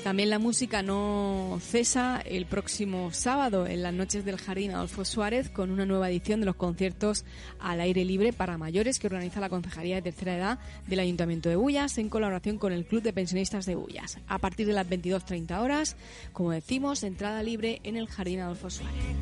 También la música no cesa el próximo sábado en las noches del Jardín Adolfo Suárez con una nueva edición de los conciertos al aire libre para mayores que organiza la Concejalía de Tercera Edad del Ayuntamiento de Bullas en colaboración con el Club de Pensionistas de Bullas. A partir de las 22:30 horas, como decimos, entrada libre en el Jardín Adolfo Suárez.